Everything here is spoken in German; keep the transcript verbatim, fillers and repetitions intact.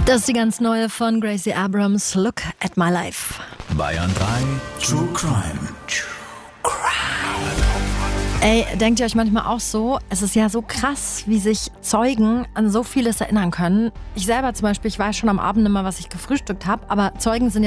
Das ist die ganz neue von Gracie Abrams, Look at My Life. Bayern drei True Crime. Ey, denkt ihr euch manchmal auch so, es ist ja so krass, wie sich Zeugen an so vieles erinnern können. Ich selber zum Beispiel, ich weiß schon am Abend immer, was ich gefrühstückt habe, aber Zeugen sind ja